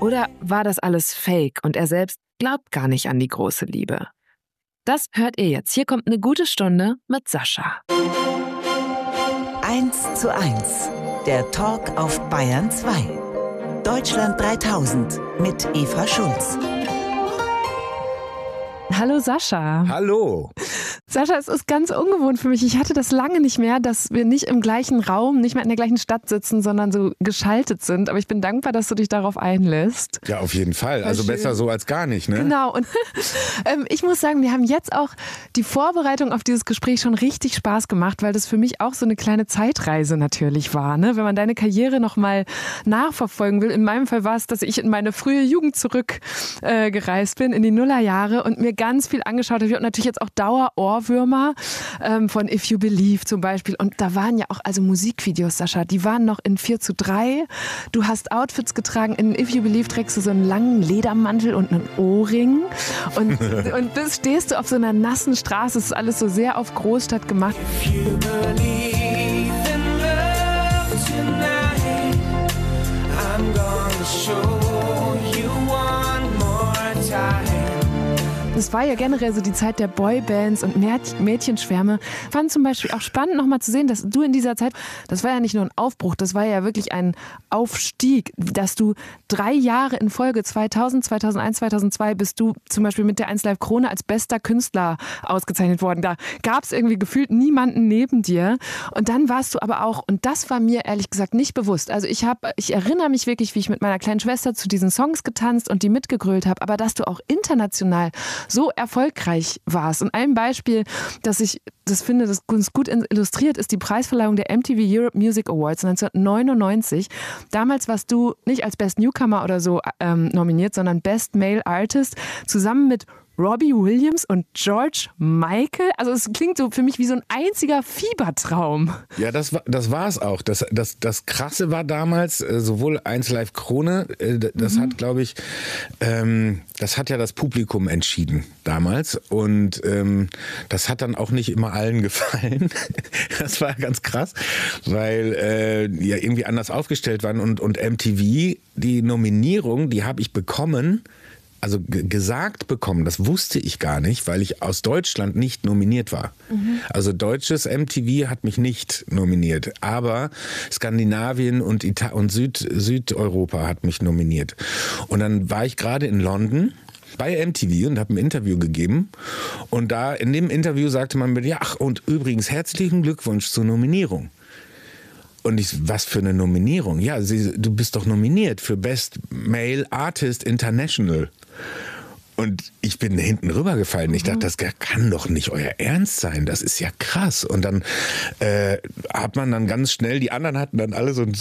Oder war das alles Fake und er selbst glaubt gar nicht an die große Liebe? Das hört ihr jetzt. Hier kommt eine gute Stunde mit Sascha. 1:1, der Talk auf Bayern 2. Deutschland 3000 mit Eva Schulz. Hallo Sascha. Hallo. Sascha, es ist ganz ungewohnt für mich. Ich hatte das lange nicht mehr, dass wir nicht im gleichen Raum, nicht mehr in der gleichen Stadt sitzen, sondern so geschaltet sind. Aber ich bin dankbar, dass du dich darauf einlässt. Ja, auf jeden Fall. Also besser so als gar nicht, ne? Genau. Und ich muss sagen, wir haben jetzt auch die Vorbereitung auf dieses Gespräch schon richtig Spaß gemacht, weil das für mich auch so eine kleine Zeitreise natürlich war. Ne? Wenn man deine Karriere nochmal nachverfolgen will. In meinem Fall war es, dass ich in meine frühe Jugend zurückgereist bin, in die Nullerjahre und mir ganz viel angeschaut habe und natürlich jetzt auch Dauerohrwürmer von If You Believe zum Beispiel. Und da waren ja auch also Musikvideos, Sascha, die waren noch in 4:3. Du hast Outfits getragen. In If You Believe trägst du so einen langen Ledermantel und einen Ohrring. Und das stehst du auf so einer nassen Straße. Es ist alles so sehr auf Großstadt gemacht. If you believe in love tonight, I'm gonna show you one more time. Es war ja generell so die Zeit der Boybands und Mädchenschwärme. Ich fand zum Beispiel auch spannend nochmal zu sehen, dass du in dieser Zeit, das war ja nicht nur ein Aufbruch, das war ja wirklich ein Aufstieg, dass du 3 Jahre in Folge, 2000, 2001, 2002, bist du zum Beispiel mit der 1Live Krone als bester Künstler ausgezeichnet worden. Da gab es irgendwie gefühlt niemanden neben dir. Und dann warst du aber auch, und das war mir ehrlich gesagt nicht bewusst, also ich erinnere mich wirklich, wie ich mit meiner kleinen Schwester zu diesen Songs getanzt und die mitgegrölt habe, aber dass du auch international so erfolgreich warst. Und ein Beispiel, das ich finde, das uns gut illustriert, ist die Preisverleihung der MTV Europe Music Awards 1999. Damals warst du nicht als Best Newcomer oder so nominiert, sondern Best Male Artist zusammen mit Robbie Williams und George Michael. Also es klingt so für mich wie so ein einziger Fiebertraum. Ja, das war es auch. Das Krasse war damals, sowohl 1Live Krone, das hat, glaube ich, das hat ja das Publikum entschieden damals. Und das hat dann auch nicht immer allen gefallen. Das war ganz krass, weil ja irgendwie anders aufgestellt waren. Und MTV, die Nominierung, die habe ich bekommen, also gesagt bekommen, das wusste ich gar nicht, weil ich aus Deutschland nicht nominiert war. Also deutsches MTV hat mich nicht nominiert, aber Skandinavien und Südeuropa hat mich nominiert. Und dann war ich gerade in London bei MTV und habe ein Interview gegeben. Und da in dem Interview sagte man mir, ja, ach, und übrigens herzlichen Glückwunsch zur Nominierung. Und ich, was für eine Nominierung? Ja, du bist doch nominiert für Best Male Artist International. Und ich bin hinten rübergefallen. Ich dachte, das kann doch nicht euer Ernst sein. Das ist ja krass. Und dann hat man dann ganz schnell, die anderen hatten dann alle so